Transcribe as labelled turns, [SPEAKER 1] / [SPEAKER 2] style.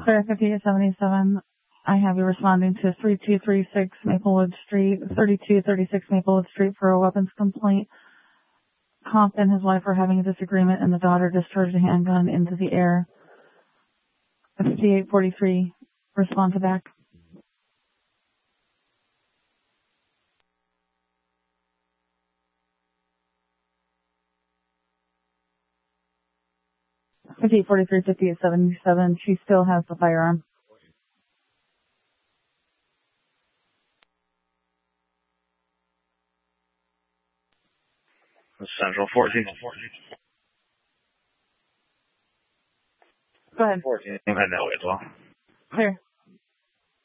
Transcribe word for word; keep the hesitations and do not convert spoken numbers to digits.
[SPEAKER 1] Clear fifty-eight seventy-seven. I have you responding to three two three six Maplewood Street, thirty-two thirty-six Maplewood Street for a weapons complaint. Comp and his wife are having a disagreement and the daughter discharged a handgun into the air. fifty-eight forty-three. Respond to back. fifty-eight forty-three, fifty-eight seventy-seven. She still has the firearm.
[SPEAKER 2] Central fourteen.
[SPEAKER 1] Go ahead.
[SPEAKER 2] fourteen. I'm heading that way as well.
[SPEAKER 1] Clear.